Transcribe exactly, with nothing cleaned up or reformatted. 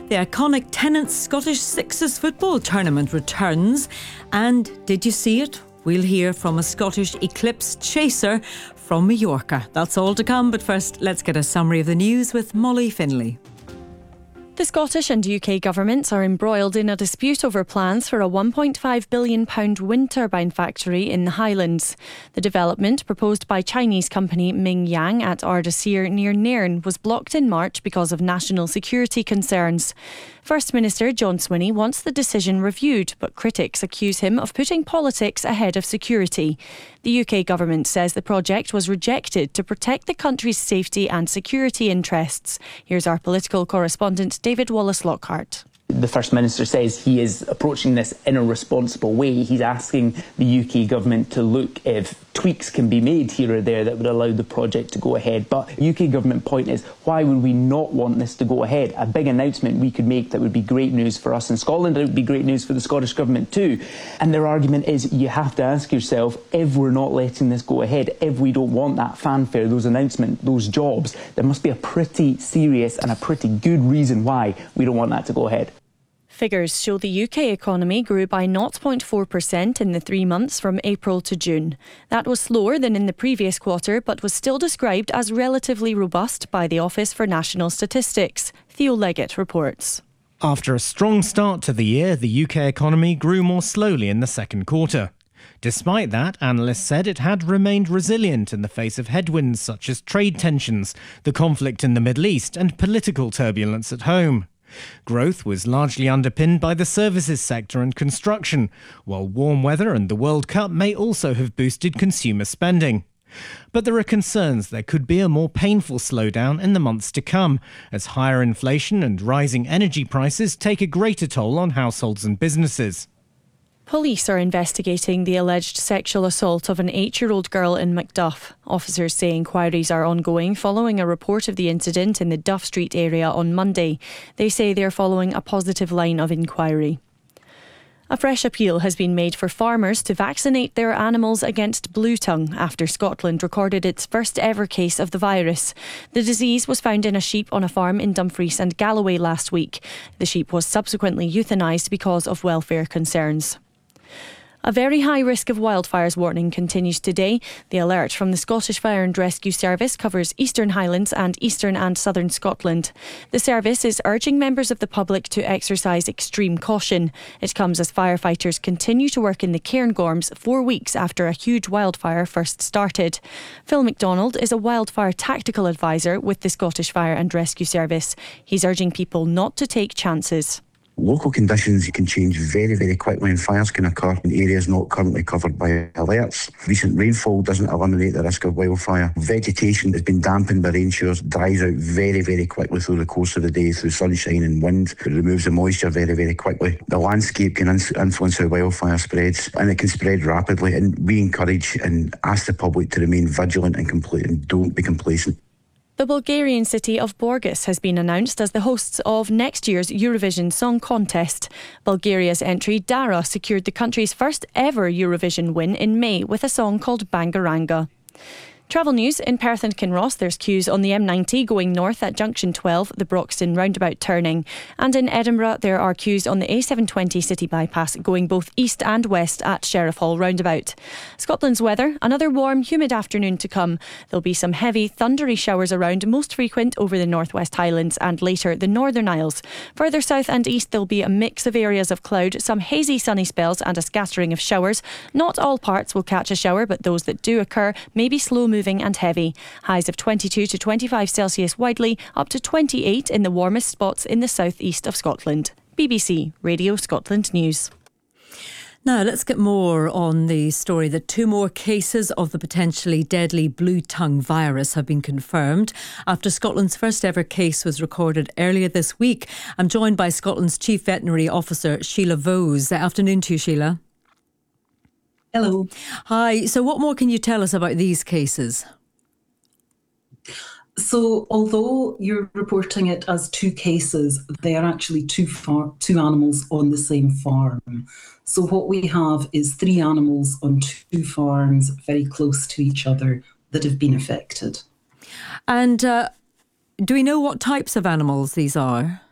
The iconic Tennent's Scottish Sixes football tournament returns. And did you see it? We'll hear from a Scottish eclipse chaser from Mallorca. That's all to come, but first let's get a summary of the news with Molly Finlay. The Scottish and U K governments are embroiled in a dispute over plans for a one point five billion pounds wind turbine factory in the Highlands. The development, proposed by Chinese company Mingyang at Ardasir near Nairn, was blocked in March because of national security concerns. First Minister John Swinney wants the decision reviewed, but critics accuse him of putting politics ahead of security. The U K government says the project was rejected to protect the country's safety and security interests. Here's our political correspondent David Wallace-Lockhart. The First Minister says he is approaching this in a responsible way. He's asking the U K government to look if tweaks can be made here or there that would allow the project to go ahead. But the U K government point is, why would we not want this to go ahead? A big announcement we could make that would be great news for us in Scotland, and it would be great news for the Scottish government too. And their argument is, you have to ask yourself, if we're not letting this go ahead, if we don't want that fanfare, those announcements, those jobs, there must be a pretty serious and a pretty good reason why we don't want that to go ahead. Figures show the U K economy grew by zero point four percent in the three months from April to June. That was slower than in the previous quarter, but was still described as relatively robust by the Office for National Statistics. Theo Leggett reports. After a strong start to the year, the U K economy grew more slowly in the second quarter. Despite that, analysts said it had remained resilient in the face of headwinds such as trade tensions, the conflict in the Middle East and political turbulence at home. Growth was largely underpinned by the services sector and construction, while warm weather and the World Cup may also have boosted consumer spending. But there are concerns there could be a more painful slowdown in the months to come, as higher inflation and rising energy prices take a greater toll on households and businesses. Police are investigating the alleged sexual assault of an eight-year-old girl in Macduff. Officers say inquiries are ongoing following a report of the incident in the Duff Street area on Monday. They say they are following a positive line of inquiry. A fresh appeal has been made for farmers to vaccinate their animals against blue tongue after Scotland recorded its first ever case of the virus. The disease was found in a sheep on a farm in Dumfries and Galloway last week. The sheep was subsequently euthanised because of welfare concerns. A very high risk of wildfires warning continues today. The alert from the Scottish Fire and Rescue Service covers Eastern Highlands and Eastern and Southern Scotland. The service is urging members of the public to exercise extreme caution. It comes as firefighters continue to work in the Cairngorms four weeks after a huge wildfire first started. Phil MacDonald is a wildfire tactical advisor with the Scottish Fire and Rescue Service. He's urging people not to take chances. Local conditions can change very, very quickly and fires can occur in areas not currently covered by alerts. Recent rainfall doesn't eliminate the risk of wildfire. Vegetation that's been dampened by rain showers dries out very, very quickly through the course of the day through sunshine and wind. It removes the moisture very, very quickly. The landscape can influence how wildfire spreads, and it can spread rapidly, and we encourage and ask the public to remain vigilant and, complete, and don't be complacent. The Bulgarian city of Borgas has been announced as the hosts of next year's Eurovision Song Contest. Bulgaria's entry, Dara, secured the country's first ever Eurovision win in May with a song called Bangaranga. Travel news: in Perth and Kinross, there's queues on the M ninety going north at Junction twelve, the Broxton roundabout turning. And in Edinburgh, there are queues on the A seven twenty city bypass going both east and west at Sheriff Hall roundabout. Scotland's weather: another warm, humid afternoon to come. There'll be some heavy, thundery showers around, most frequent over the northwest Highlands and later the Northern Isles. Further south and east, there'll be a mix of areas of cloud, some hazy sunny spells and a scattering of showers. Not all parts will catch a shower, but those that do occur may be slow moving and heavy. Highs of twenty-two to twenty-five Celsius widely, up to twenty-eight in the warmest spots in the southeast of Scotland. B B C Radio Scotland News. Now let's get more on the story that two more cases of the potentially deadly blue tongue virus have been confirmed after Scotland's first ever case was recorded earlier this week. I'm joined by Scotland's Chief Veterinary Officer Sheila Vose. Afternoon to you, Sheila. Hello. Hi. So what more can you tell us about these cases? So although you're reporting it as two cases, they are actually two far- two animals on the same farm. So what we have is three animals on two farms very close to each other that have been affected. And uh, do we know what types of animals these are?